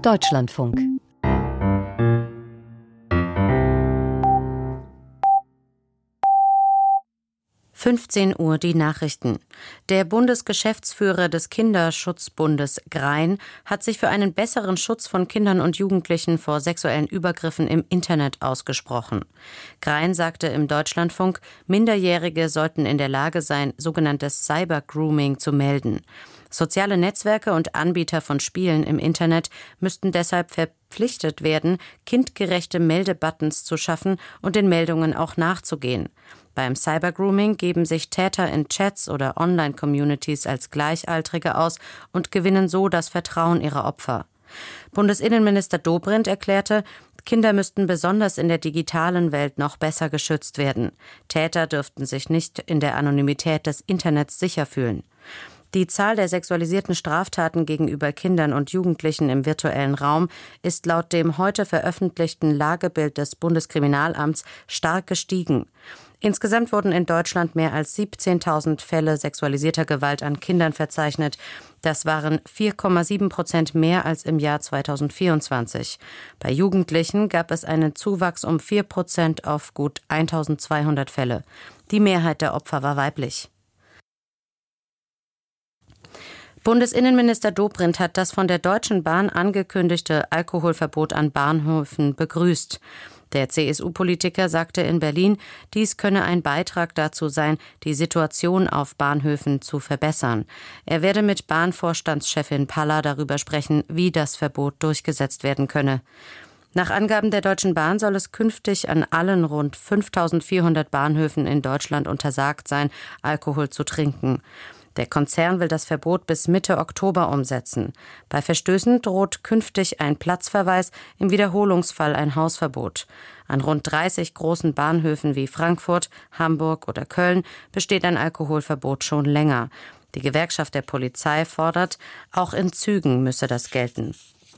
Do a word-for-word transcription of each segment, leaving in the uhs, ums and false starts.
Deutschlandfunk. fünfzehn Uhr die Nachrichten. Der Bundesgeschäftsführer des Kinderschutzbundes Grein hat sich für einen besseren Schutz von Kindern und Jugendlichen vor sexuellen Übergriffen im Internet ausgesprochen. Grein sagte im Deutschlandfunk, Minderjährige sollten in der Lage sein, sogenanntes Cybergrooming zu melden. Soziale Netzwerke und Anbieter von Spielen im Internet müssten deshalb verpflichtet werden, kindgerechte Meldebuttons zu schaffen und den Meldungen auch nachzugehen. Beim Cybergrooming geben sich Täter in Chats oder Online-Communities als Gleichaltrige aus und gewinnen so das Vertrauen ihrer Opfer. Bundesinnenminister Dobrindt erklärte, Kinder müssten besonders in der digitalen Welt noch besser geschützt werden. Täter dürften sich nicht in der Anonymität des Internets sicher fühlen. Die Zahl der sexualisierten Straftaten gegenüber Kindern und Jugendlichen im virtuellen Raum ist laut dem heute veröffentlichten Lagebild des Bundeskriminalamts stark gestiegen. Insgesamt wurden in Deutschland mehr als siebzehntausend Fälle sexualisierter Gewalt an Kindern verzeichnet. Das waren vier Komma sieben Prozent mehr als im Jahr zweitausendvierundzwanzig. Bei Jugendlichen gab es einen Zuwachs um vier Prozent auf gut eintausendzweihundert Fälle. Die Mehrheit der Opfer war weiblich. Bundesinnenminister Dobrindt hat das von der Deutschen Bahn angekündigte Alkoholverbot an Bahnhöfen begrüßt. Der C S U-Politiker sagte in Berlin, dies könne ein Beitrag dazu sein, die Situation auf Bahnhöfen zu verbessern. Er werde mit Bahnvorstandschefin Palla darüber sprechen, wie das Verbot durchgesetzt werden könne. Nach Angaben der Deutschen Bahn soll es künftig an allen rund fünftausendvierhundert Bahnhöfen in Deutschland untersagt sein, Alkohol zu trinken. Der Konzern will das Verbot bis Mitte Oktober umsetzen. Bei Verstößen droht künftig ein Platzverweis, im Wiederholungsfall ein Hausverbot. An rund dreißig großen Bahnhöfen wie Frankfurt, Hamburg oder Köln besteht ein Alkoholverbot schon länger. Die Gewerkschaft der Polizei fordert, auch in Zügen müsse das gelten.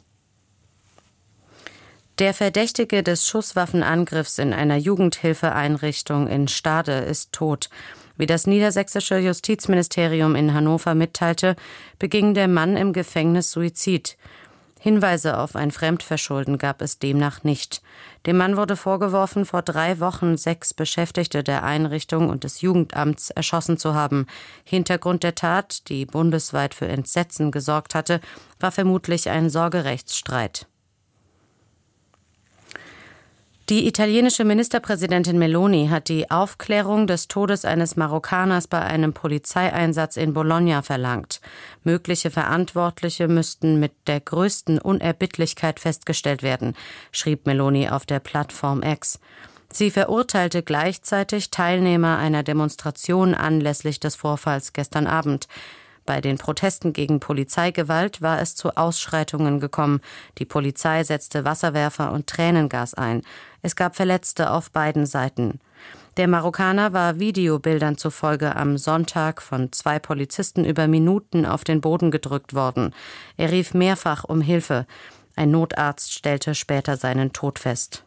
Der Verdächtige des Schusswaffenangriffs in einer Jugendhilfeeinrichtung in Stade ist tot. Wie das niedersächsische Justizministerium in Hannover mitteilte, beging der Mann im Gefängnis Suizid. Hinweise auf ein Fremdverschulden gab es demnach nicht. Dem Mann wurde vorgeworfen, vor drei Wochen sechs Beschäftigte der Einrichtung und des Jugendamts erschossen zu haben. Hintergrund der Tat, die bundesweit für Entsetzen gesorgt hatte, war vermutlich ein Sorgerechtsstreit. Die italienische Ministerpräsidentin Meloni hat die Aufklärung des Todes eines Marokkaners bei einem Polizeieinsatz in Bologna verlangt. Mögliche Verantwortliche müssten mit der größten Unerbittlichkeit festgestellt werden, schrieb Meloni auf der Plattform X. Sie verurteilte gleichzeitig Teilnehmer einer Demonstration anlässlich des Vorfalls gestern Abend. Bei den Protesten gegen Polizeigewalt war es zu Ausschreitungen gekommen. Die Polizei setzte Wasserwerfer und Tränengas ein. Es gab Verletzte auf beiden Seiten. Der Marokkaner war Videobildern zufolge am Sonntag von zwei Polizisten über Minuten auf den Boden gedrückt worden. Er rief mehrfach um Hilfe. Ein Notarzt stellte später seinen Tod fest.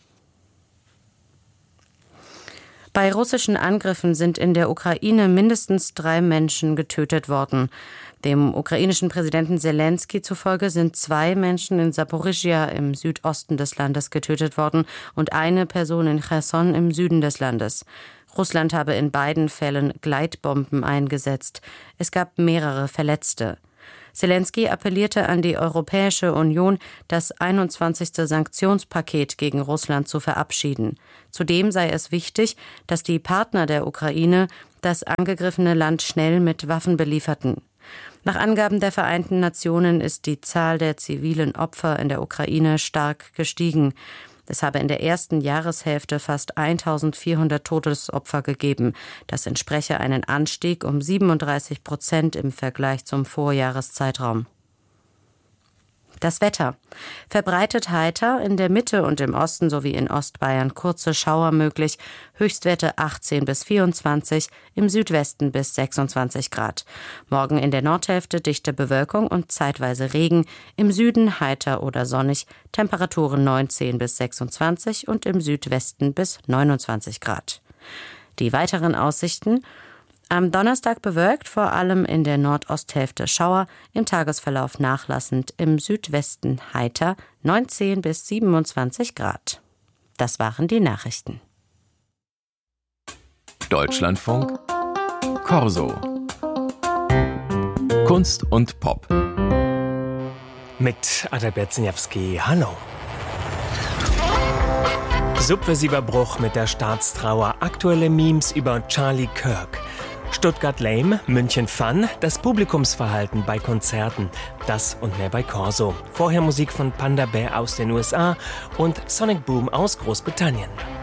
Bei russischen Angriffen sind in der Ukraine mindestens drei Menschen getötet worden. Dem ukrainischen Präsidenten Selenskyj zufolge sind zwei Menschen in Saporischschja im Südosten des Landes getötet worden und eine Person in Cherson im Süden des Landes. Russland habe in beiden Fällen Gleitbomben eingesetzt. Es gab mehrere Verletzte. Selenskyj appellierte an die Europäische Union, das einundzwanzigste Sanktionspaket gegen Russland zu verabschieden. Zudem sei es wichtig, dass die Partner der Ukraine das angegriffene Land schnell mit Waffen belieferten. Nach Angaben der Vereinten Nationen ist die Zahl der zivilen Opfer in der Ukraine stark gestiegen. Es habe in der ersten Jahreshälfte fast eintausendvierhundert Todesopfer gegeben. Das entspreche einen Anstieg um siebenunddreißig Prozent im Vergleich zum Vorjahreszeitraum. Das Wetter. Verbreitet heiter, in der Mitte und im Osten sowie in Ostbayern kurze Schauer möglich, Höchstwerte achtzehn bis vierundzwanzig, im Südwesten bis sechsundzwanzig Grad. Morgen in der Nordhälfte dichte Bewölkung und zeitweise Regen, im Süden heiter oder sonnig, Temperaturen neunzehn bis sechsundzwanzig und im Südwesten bis neunundzwanzig Grad. Die weiteren Aussichten: Am Donnerstag bewölkt, vor allem in der Nordosthälfte Schauer, im Tagesverlauf nachlassend, im Südwesten heiter, neunzehn bis siebenundzwanzig Grad. Das waren die Nachrichten. Deutschlandfunk Corso. Kunst und Pop. Mit Adalbert Siniawski. Hallo. Subversiver Bruch mit der Staatstrauer. Aktuelle Memes über Charlie Kirk. Stuttgart Lame, München Fun, das Publikumsverhalten bei Konzerten. Das und mehr bei Corso. Vorher Musik von Panda Bear aus den U S A und Sonic Boom aus Großbritannien.